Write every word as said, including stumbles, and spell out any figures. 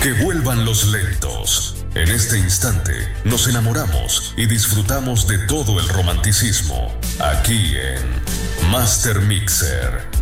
Que vuelvan los lentos. En este instante nos enamoramos y disfrutamos de todo el romanticismo. Aquí en Master Mixer.